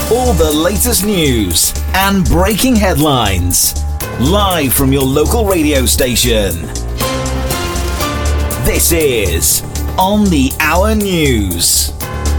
All the latest news and breaking headlines, live from your local radio station. This is On the Hour News.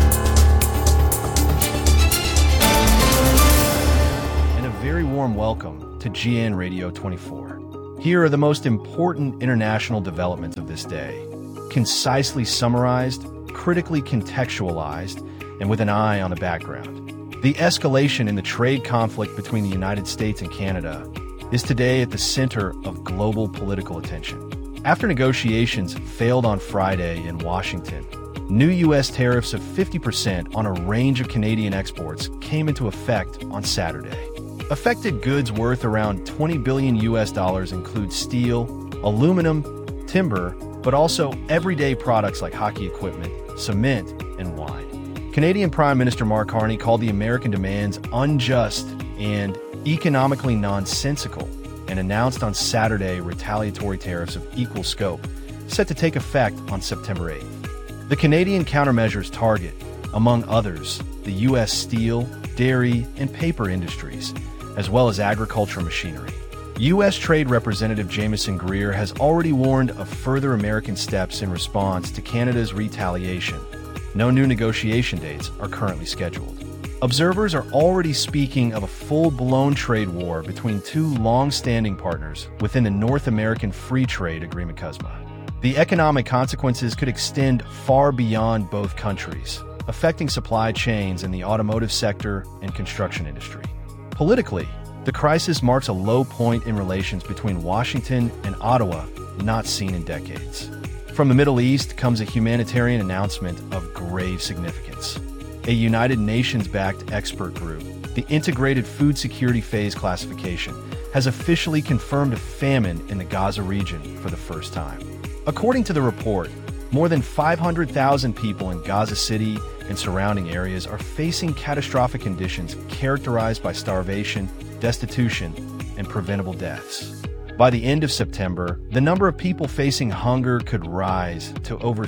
And a very warm welcome to GN Radio 24. Here are the most important international developments of this day, concisely summarized, critically contextualized, and with an eye on the background. The escalation in the trade conflict between the United States and Canada is today at the center of global political attention. After negotiations failed on Friday in Washington, new U.S. tariffs of 50% on a range of Canadian exports came into effect on Saturday. Affected goods worth around $20 billion include steel, aluminum, timber, but also everyday products like hockey equipment, cement, and wine. Canadian Prime Minister Mark Carney called the American demands unjust and economically nonsensical and announced on Saturday retaliatory tariffs of equal scope, set to take effect on September 8th. The Canadian countermeasures target, among others, the U.S. steel, dairy, and paper industries, as well as agriculture machinery. U.S. Trade Representative Jamieson Greer has already warned of further American steps in response to Canada's retaliation. No new negotiation dates are currently scheduled. Observers are already speaking of a full-blown trade war between two long-standing partners within the North American Free Trade Agreement CUSMA. The economic consequences could extend far beyond both countries, affecting supply chains in the automotive sector and construction industry. Politically, the crisis marks a low point in relations between Washington and Ottawa not seen in decades. From the Middle East comes a humanitarian announcement of grave significance. A United Nations-backed expert group, the Integrated Food Security Phase Classification, has officially confirmed a famine in the Gaza region for the first time. According to the report, more than 500,000 people in Gaza City and surrounding areas are facing catastrophic conditions characterized by starvation, destitution, and preventable deaths. By the end of September, the number of people facing hunger could rise to over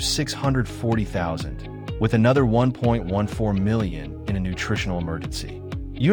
640,000, with another 1.14 million in a nutritional emergency.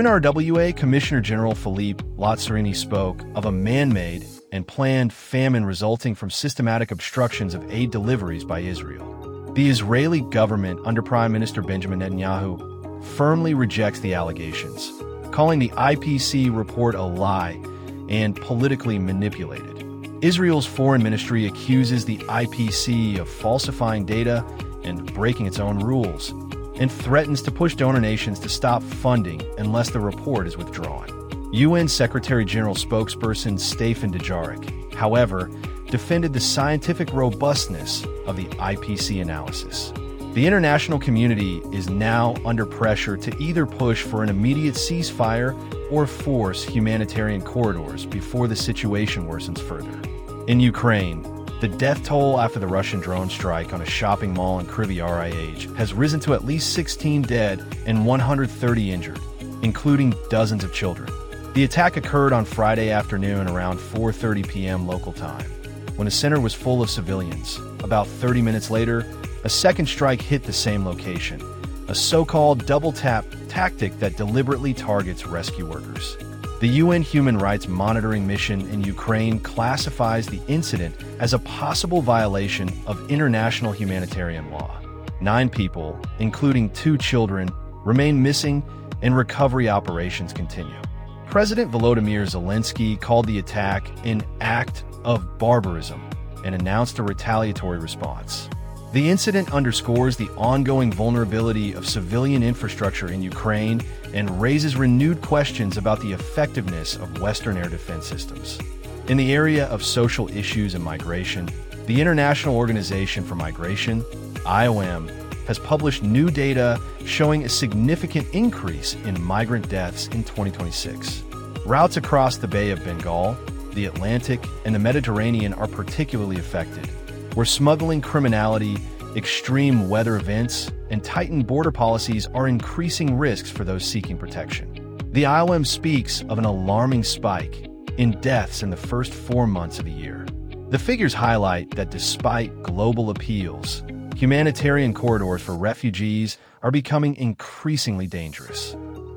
UNRWA Commissioner General Philippe Lazzarini spoke of a man-made and planned famine resulting from systematic obstructions of aid deliveries by Israel. The Israeli government under Prime Minister Benjamin Netanyahu firmly rejects the allegations, calling the IPC report a lie and politically manipulated. Israel's foreign ministry accuses the IPC of falsifying data and breaking its own rules, and threatens to push donor nations to stop funding unless the report is withdrawn. UN Secretary General spokesperson Stefan Dujarric, however, defended the scientific robustness of the IPC analysis. The international community is now under pressure to either push for an immediate ceasefire or force humanitarian corridors before the situation worsens further. In Ukraine, the death toll after the Russian drone strike on a shopping mall in Kryvyi Rih has risen to at least 16 dead and 130 injured, including dozens of children. The attack occurred on Friday afternoon around 4:30 p.m. local time, when a center was full of civilians. About 30 minutes later, a second strike hit the same location, a so-called double-tap tactic that deliberately targets rescue workers. The UN Human Rights Monitoring Mission in Ukraine classifies the incident as a possible violation of international humanitarian law. 9 people, including 2 children, remain missing and recovery operations continue. President Volodymyr Zelensky called the attack an act of barbarism and announced a retaliatory response. The incident underscores the ongoing vulnerability of civilian infrastructure in Ukraine and raises renewed questions about the effectiveness of Western air defense systems. In the area of social issues and migration, the International Organization for Migration, IOM, has published new data showing a significant increase in migrant deaths in 2026. Routes across the Bay of Bengal, the Atlantic, and the Mediterranean are particularly affected, where smuggling criminality, extreme weather events, and tightened border policies are increasing risks for those seeking protection. The IOM speaks of an alarming spike in deaths in the first 4 months of the year. The figures highlight that despite global appeals, humanitarian corridors for refugees are becoming increasingly dangerous.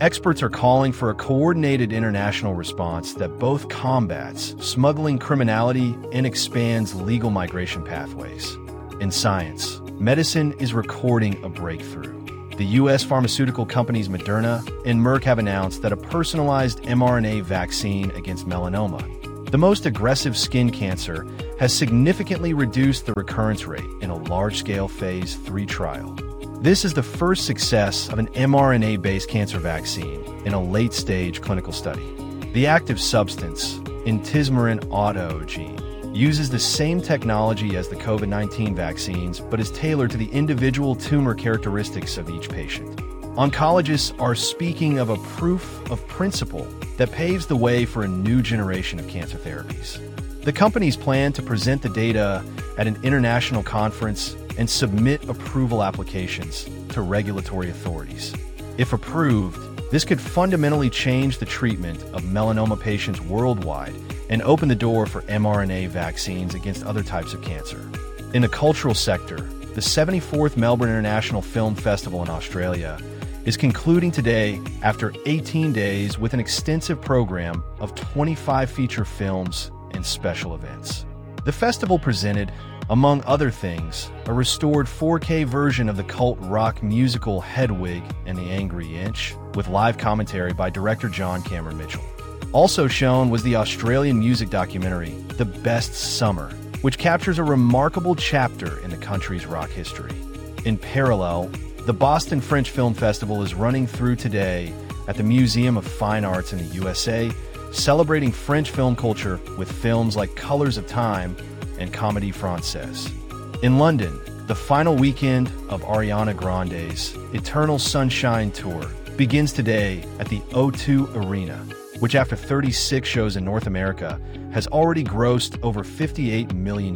Experts are calling for a coordinated international response that both combats smuggling criminality and expands legal migration pathways. In science, medicine is recording a breakthrough. The U.S. pharmaceutical companies Moderna and Merck have announced that a personalized mRNA vaccine against melanoma, the most aggressive skin cancer, has significantly reduced the recurrence rate in a large-scale Phase 3 trial. This is the first success of an mRNA-based cancer vaccine in a late-stage clinical study. The active substance, intismeran autogene, uses the same technology as the COVID-19 vaccines but is tailored to the individual tumor characteristics of each patient. Oncologists are speaking of a proof of principle that paves the way for a new generation of cancer therapies. The companies plan to present the data at an international conference and submit approval applications to regulatory authorities. If approved, this could fundamentally change the treatment of melanoma patients worldwide and open the door for mRNA vaccines against other types of cancer. In the cultural sector, the 74th Melbourne International Film Festival in Australia is concluding today after 18 days with an extensive program of 25 feature films and special events. The festival presented, among other things, a restored 4K version of the cult rock musical Hedwig and the Angry Inch, with live commentary by director John Cameron Mitchell. Also shown was the Australian music documentary, The Best Summer, which captures a remarkable chapter in the country's rock history. In parallel, the Boston French Film Festival is running through today at the Museum of Fine Arts in the USA, celebrating French film culture with films like Colors of Time and Comédie Française. In London, the final weekend of Ariana Grande's Eternal Sunshine Tour begins today at the O2 Arena, which after 36 shows in North America has already grossed over $58 million.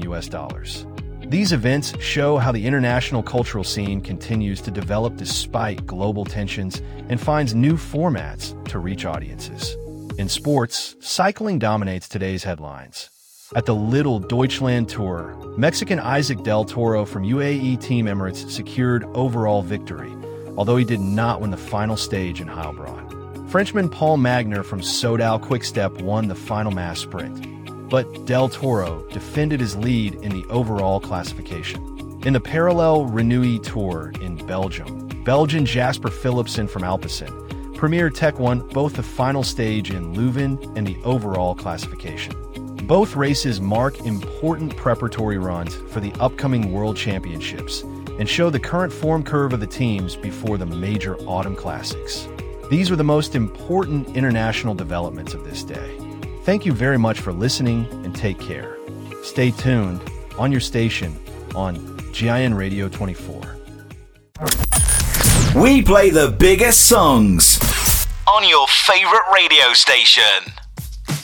These events show how the international cultural scene continues to develop despite global tensions and finds new formats to reach audiences. In sports, cycling dominates today's headlines. At the Little Deutschland Tour, Mexican Isaac Del Toro from UAE Team Emirates secured overall victory, although he did not win the final stage in Heilbronn. Frenchman Paul Magner from Soudal Quick-Step won the final mass sprint, but Del Toro defended his lead in the overall classification. In the Parallel Renouille Tour in Belgium, Belgian Jasper Philipsen from Alpecin, Premier Tech won both the final stage in Leuven and the overall classification. Both races mark important preparatory runs for the upcoming World Championships and show the current form curve of the teams before the major autumn classics. These were the most important international developments of this day. Thank you very much for listening and take care. Stay tuned on your station on GIN Radio 24. We play the biggest songs on your favorite radio station.